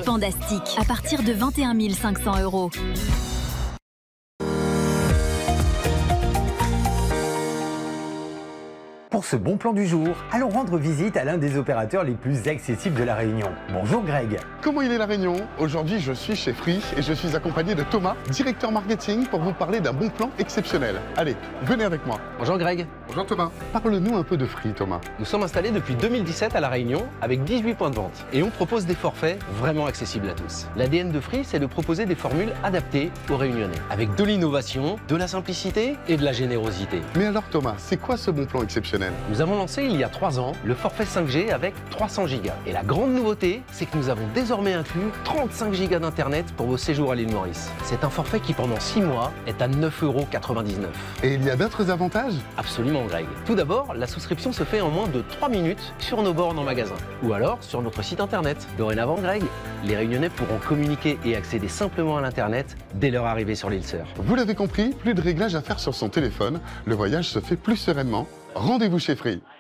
Pandastic, à partir de 21 500 €. Pour ce bon plan du jour, allons rendre visite à l'un des opérateurs les plus accessibles de La Réunion. Bonjour Greg. Comment il est La Réunion? Aujourd'hui, je suis chez Free et je suis accompagné de Thomas, directeur marketing, pour vous parler d'un bon plan exceptionnel. Allez, venez avec moi. Bonjour Greg. Bonjour Thomas. Parle-nous un peu de Free, Thomas. Nous sommes installés depuis 2017 à La Réunion avec 18 points de vente et on propose des forfaits vraiment accessibles à tous. L'ADN de Free, c'est de proposer des formules adaptées aux Réunionnais avec de l'innovation, de la simplicité et de la générosité. Mais alors Thomas, c'est quoi ce bon plan exceptionnel? Nous avons lancé il y a 3 ans le forfait 5G avec 300 Go. Et la grande nouveauté, c'est que nous avons désormais inclus 35 Go d'internet pour vos séjours à l'île Maurice. C'est un forfait qui pendant 6 mois est à 9,99 €. Et il y a d'autres avantages? Absolument Greg. Tout d'abord, la souscription se fait en moins de 3 minutes sur nos bornes en magasin ou alors sur notre site internet. Dorénavant Greg, les Réunionnais pourront communiquer et accéder simplement à l'internet dès leur arrivée sur l'île Sœur. Vous l'avez compris, plus de réglages à faire sur son téléphone, le voyage se fait plus sereinement. Rendez-vous chez Free.